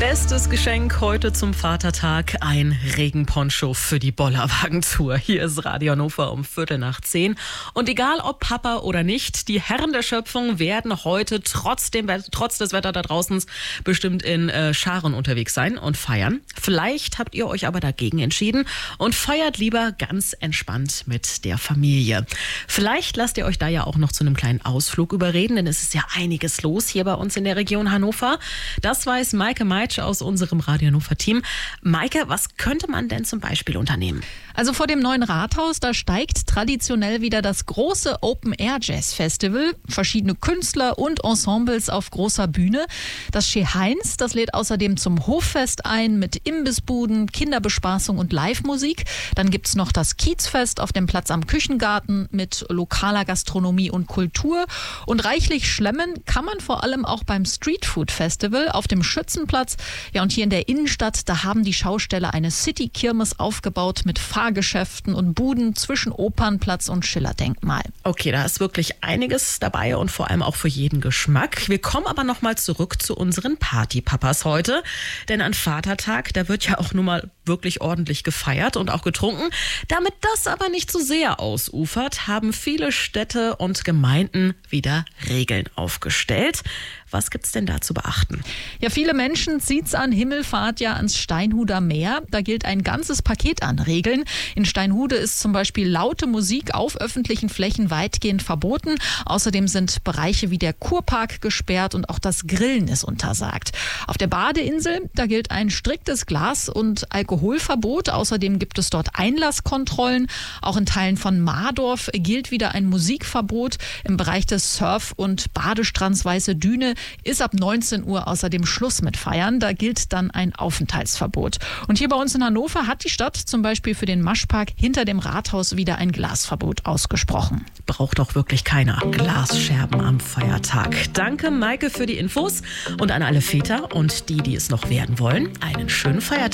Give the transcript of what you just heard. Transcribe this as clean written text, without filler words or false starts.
Bestes Geschenk heute zum Vatertag, ein Regenponcho für die Bollerwagentour. Hier ist Radio Hannover um 9:15. Und egal ob Papa oder nicht, die Herren der Schöpfung werden heute trotz des Wetters da draußen bestimmt in Scharen unterwegs sein und feiern. Vielleicht habt ihr euch aber dagegen entschieden und feiert lieber ganz entspannt mit der Familie. Vielleicht lasst ihr euch da ja auch noch zu einem kleinen Ausflug überreden, denn es ist ja einiges los hier bei uns in der Region Hannover. Das weiß Maike Meitsch aus unserem Radio Hannover-Team. Maike, was könnte man denn zum Beispiel unternehmen? Also vor dem neuen Rathaus, da steigt traditionell wieder das große Open-Air-Jazz-Festival. Verschiedene Künstler und Ensembles auf großer Bühne. Das Chez Heinz, das lädt außerdem zum Hoffest ein mit Imbissbuden, Kinderbespaßung und Live-Musik. Dann gibt's noch das Kiezfest auf dem Platz am Küchengarten mit lokaler Gastronomie und Kultur. Und reichlich schlemmen kann man vor allem auch beim Streetfood-Festival auf dem Schützenplatz. Ja, und hier in der Innenstadt, da haben die Schausteller eine City-Kirmes aufgebaut mit Fahrgeschäften und Buden zwischen Opernplatz und Schillerdenkmal. Okay, da ist wirklich einiges dabei und vor allem auch für jeden Geschmack. Wir kommen aber nochmal zurück zu unseren Partypapas heute. Denn an Vatertag, da wird ja auch nun mal wirklich ordentlich gefeiert und auch getrunken. Damit das aber nicht zu sehr ausufert, haben viele Städte und Gemeinden wieder Regeln aufgestellt. Was gibt's denn da zu beachten? Ja, viele Menschen zieht's an Himmelfahrt ja ans Steinhuder Meer. Da gilt ein ganzes Paket an Regeln. In Steinhude ist zum Beispiel laute Musik auf öffentlichen Flächen weitgehend verboten. Außerdem sind Bereiche wie der Kurpark gesperrt und auch das Grillen ist untersagt. Auf der Badeinsel, da gilt ein striktes Glas- und Alkoholverbot. Außerdem gibt es dort Einlasskontrollen. Auch in Teilen von Mardorf gilt wieder ein Musikverbot. Im Bereich des Surf- und Badestrands Weiße Düne ist ab 19 Uhr außerdem Schluss mit Feiern. Da gilt dann ein Aufenthaltsverbot. Und hier bei uns in Hannover hat die Stadt zum Beispiel für den Maschpark hinter dem Rathaus wieder ein Glasverbot ausgesprochen. Braucht doch wirklich keiner Glasscherben am Feiertag. Danke, Maike, für die Infos und an alle Väter und die es noch werden wollen, einen schönen Feiertag.